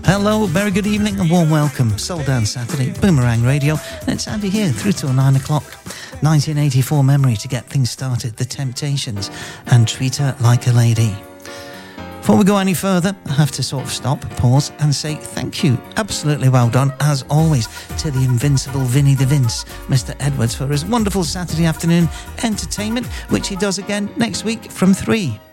Hello, very good evening and warm welcome. Soul Dance Saturday, Boomerang Radio. And it's Andy here through till 9 o'clock. 1984 memory to get things started. The Temptations and Treat Her Like a Lady. Before we go any further, I have to sort of stop, pause and say thank you. Absolutely well done, as always, to the invincible Vinnie the Vince, Mr. Edwards, for his wonderful Saturday afternoon entertainment, which he does again next week from 3.